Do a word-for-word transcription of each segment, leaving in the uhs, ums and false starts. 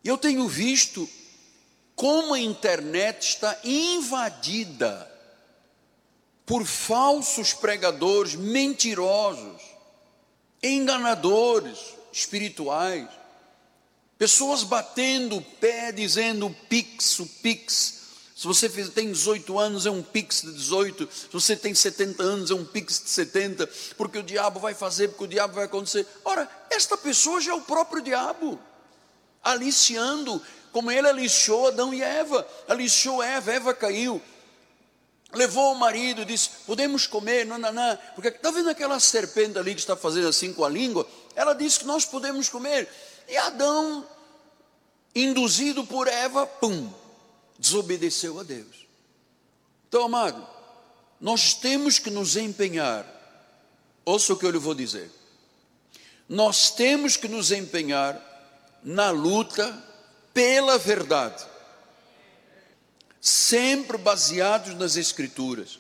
Eu tenho visto como a internet está invadida por falsos pregadores, mentirosos, enganadores espirituais, pessoas batendo o pé, dizendo o pix, o pix, se você tem dezoito anos é um pix de dezoito, se você tem setenta anos é um pix de setenta, porque o diabo vai fazer, porque o diabo vai acontecer. Ora, esta pessoa já é o próprio diabo, aliciando, como ele aliciou Adão e Eva, aliciou Eva, Eva caiu, levou o marido e disse, podemos comer, não, não, não, porque está vendo aquela serpente ali que está fazendo assim com a língua? Ela disse que nós podemos comer, e Adão, induzido por Eva, pum, desobedeceu a Deus. Então, amado, nós temos que nos empenhar, ouça o que eu lhe vou dizer, nós temos que nos empenhar na luta pela verdade, sempre baseados nas Escrituras,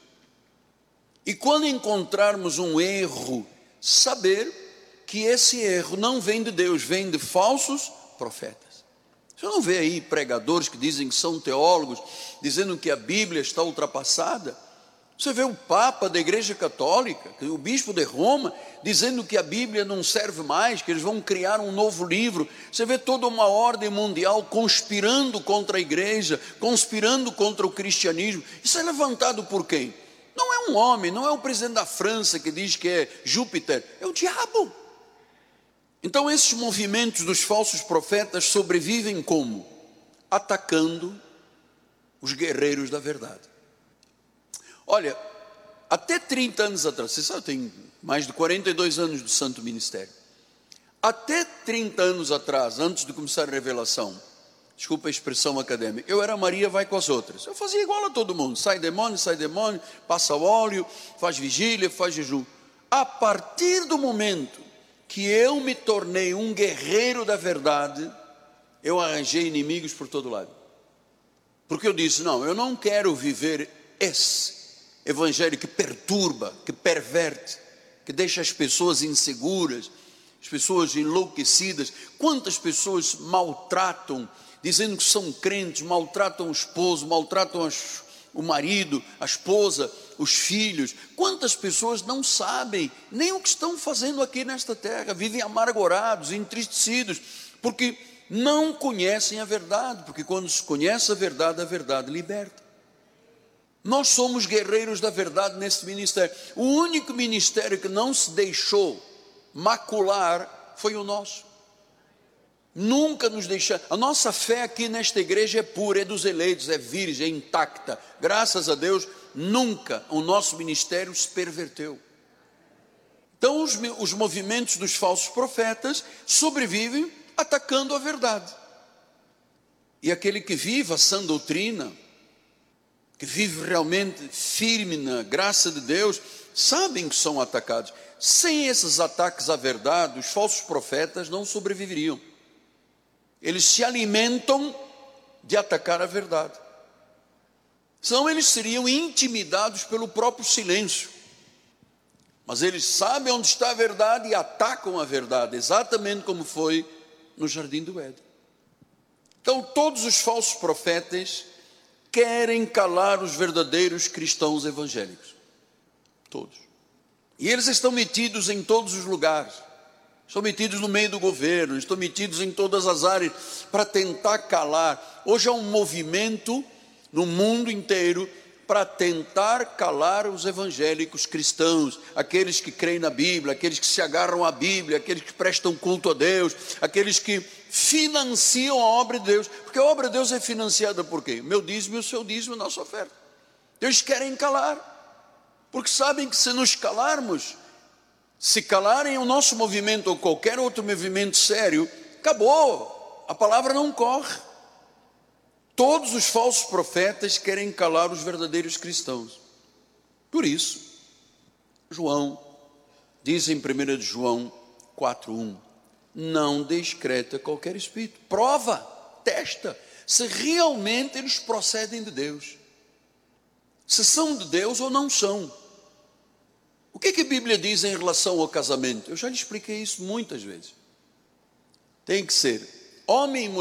e quando encontrarmos um erro, saber que esse erro não vem de Deus, vem de falsos profetas. Você não vê aí pregadores que dizem que são teólogos, dizendo que a Bíblia está ultrapassada? Você vê o Papa da Igreja Católica, o Bispo de Roma, dizendo que a Bíblia não serve mais, que eles vão criar um novo livro. Você vê toda uma ordem mundial conspirando contra a Igreja, conspirando contra o cristianismo. Isso é levantado por quem? Não é um homem, não é o presidente da França que diz que é Júpiter, é o diabo. Então esses movimentos dos falsos profetas sobrevivem como? Atacando os guerreiros da verdade. Olha, até trinta anos atrás, você sabe, tem mais de quarenta e dois anos do Santo Ministério. Até trinta anos atrás, antes de começar a revelação, desculpa a expressão acadêmica, eu era Maria vai com as outras. Eu fazia igual a todo mundo, sai demônio, sai demônio, passa o óleo, faz vigília, faz jejum. A partir do momento que eu me tornei um guerreiro da verdade, eu arranjei inimigos por todo lado. Porque eu disse, não, eu não quero viver esse evangelho que perturba, que perverte, que deixa as pessoas inseguras, as pessoas enlouquecidas. Quantas pessoas maltratam, dizendo que são crentes, maltratam o esposo, maltratam as, o marido, a esposa, os filhos. Quantas pessoas não sabem nem o que estão fazendo aqui nesta terra, vivem amargurados, entristecidos, porque não conhecem a verdade, porque quando se conhece a verdade, a verdade liberta. Nós somos guerreiros da verdade nesse ministério. O único ministério que não se deixou macular foi o nosso. Nunca nos deixamos. A nossa fé aqui nesta igreja é pura, é dos eleitos, é virgem, é intacta. Graças a Deus, nunca o nosso ministério se perverteu. Então os, os movimentos dos falsos profetas sobrevivem atacando a verdade. E aquele que vive a sã doutrina, que vive realmente firme na graça de Deus, sabem que são atacados. Sem esses ataques à verdade, os falsos profetas não sobreviveriam. Eles se alimentam de atacar a verdade. Senão eles seriam intimidados pelo próprio silêncio. Mas eles sabem onde está a verdade e atacam a verdade, exatamente como foi no Jardim do Éden. Então todos os falsos profetas querem calar os verdadeiros cristãos evangélicos, todos, e eles estão metidos em todos os lugares, estão metidos no meio do governo, estão metidos em todas as áreas, para tentar calar. Hoje há um movimento no mundo inteiro, para tentar calar os evangélicos cristãos, aqueles que creem na Bíblia, aqueles que se agarram à Bíblia, aqueles que prestam culto a Deus, aqueles que financiam a obra de Deus, porque a obra de Deus é financiada por quem? O meu dízimo e o seu dízimo, a nossa oferta. Eles querem calar, porque sabem que se nos calarmos, se calarem o nosso movimento ou qualquer outro movimento sério, acabou, a palavra não corre. Todos os falsos profetas querem calar os verdadeiros cristãos. Por isso, João diz em primeira de João quatro, um, não descreta qualquer espírito, prova, testa, se realmente eles procedem de Deus, se são de Deus ou não são. O que, que a Bíblia diz em relação ao casamento? Eu já lhe expliquei isso muitas vezes. Tem que ser homem e mulher